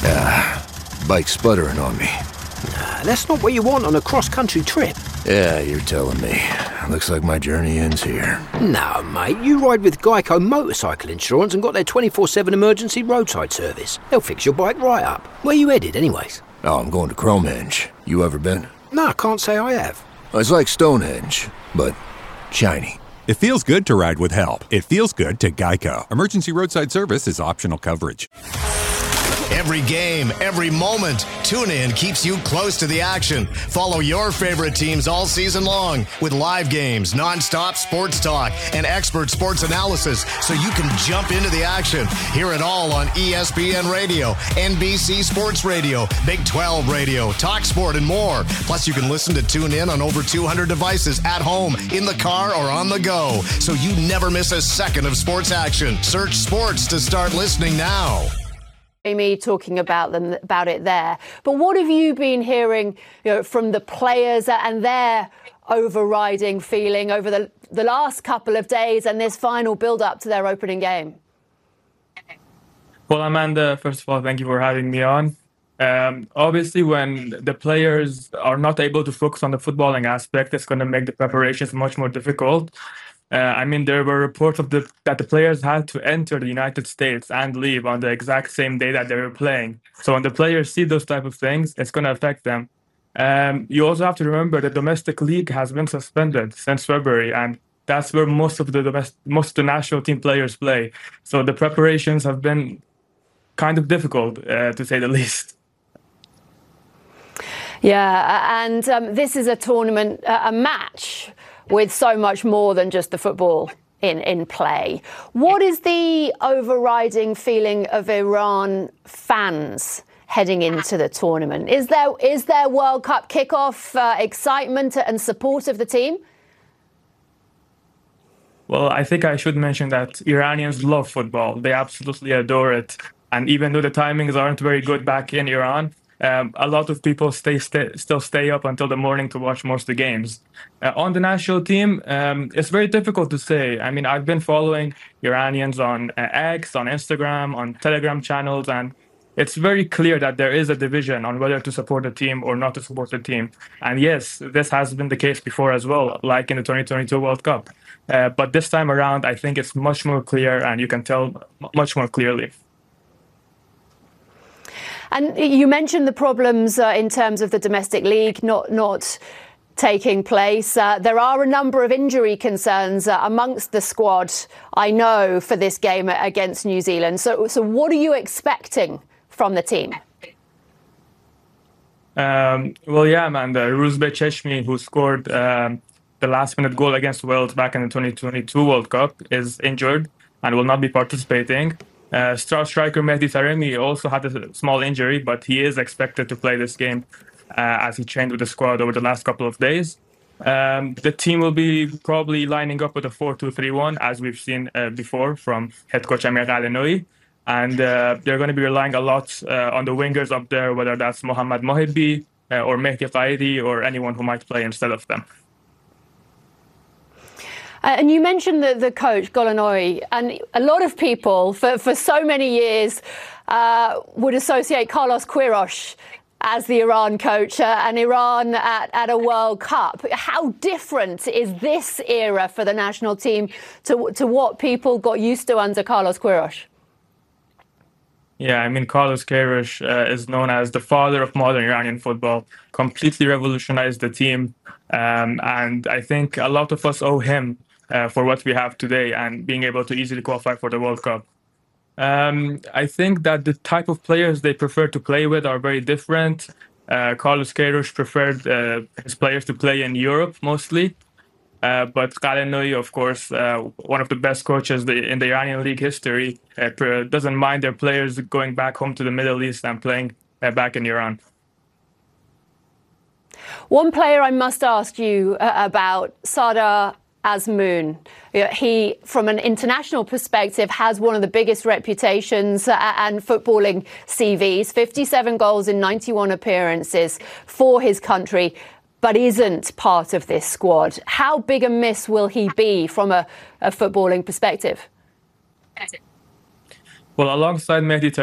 Bike sputtering on me. That's not what you want on a cross-country trip. Yeah, you're telling me. Looks like my journey ends here. No, mate, you ride with Geico Motorcycle Insurance and got their 24/7 emergency roadside service. They'll fix your bike right up. Where you headed, anyways? Oh, I'm going to Cromhenge. You ever been? No, I can't say I have. It's like Stonehenge, but shiny. It feels good to ride with help. It feels good to Geico. Emergency roadside service is optional coverage. Every game, every moment, TuneIn keeps you close to the action. Follow your favorite teams all season long with live games, nonstop sports talk, and expert sports analysis so you can jump into the action. Hear it all on ESPN Radio, NBC Sports Radio, Big 12 Radio, TalkSport, and more. Plus, you can listen to TuneIn on over 200 devices at home, in the car, or on the go, so you never miss a second of sports action. Search sports to start listening now. Amy talking about it there. But what have you been hearing, from the players and their overriding feeling over the last couple of days and this final build-up to their opening game? Well, Amanda, first of all, thank you for having me on. Obviously, when the players are not able to focus on the footballing aspect, it's going to make the preparations much more difficult. There were reports that the players had to enter the United States and leave on the exact same day that they were playing. So when the players see those type of things, it's going to affect them. You also have to remember the domestic league has been suspended since February, and that's where most of the national team players play. So the preparations have been kind of difficult, to say the least. Yeah, and this is a tournament, a match with so much more than just the football in play. What is the overriding feeling of Iran fans heading into the tournament? Is there World Cup kickoff excitement and support of the team? Well, I think I should mention that Iranians love football. They absolutely adore it. And even though the timings aren't very good back in Iran, a lot of people still stay up until the morning to watch most of the games. On the national team, it's very difficult to say. I've been following Iranians on X, on Instagram, on Telegram channels, and it's very clear that there is a division on whether to support the team or not to support the team. And yes, this has been the case before as well, like in the 2022 World Cup. But this time around, I think it's much more clear, and you can tell much more clearly. And you mentioned the problems in terms of the domestic league not taking place. There are a number of injury concerns amongst the squad, I know, for this game against New Zealand. So what are you expecting from the team? Amanda, Rouzbeh Cheshmi, who scored the last-minute goal against Wales back in the 2022 World Cup, is injured and will not be participating. Star striker Mehdi Taremi also had a small injury, but he is expected to play this game as he trained with the squad over the last couple of days. The team will be probably lining up with a 4-2-3-1, as we've seen before from head coach Amir Ghalenoui. And they're going to be relying a lot on the wingers up there, whether that's Mohammad Mohibbi or Mehdi Qaidi or anyone who might play instead of them. And you mentioned the coach, Ghalenoui, and a lot of people for so many years would associate Carlos Queiroz as the Iran coach and Iran at a World Cup. How different is this era for the national team to what people got used to under Carlos Queiroz? Yeah, Carlos Queiroz is known as the father of modern Iranian football, completely revolutionized the team. And I think a lot of us owe him for what we have today and being able to easily qualify for the World Cup. I think that the type of players they prefer to play with are very different. Carlos Queiroz preferred his players to play in Europe mostly. But Ghalenoui, of course, one of the best coaches in the Iranian league history, doesn't mind their players going back home to the Middle East and playing back in Iran. One player I must ask you about, Sardar Azmoun. He, from an international perspective, has one of the biggest reputations and footballing CVs, 57 goals in 91 appearances for his country, but isn't part of this squad. How big a miss will he be from a footballing perspective? Well, alongside Mehdi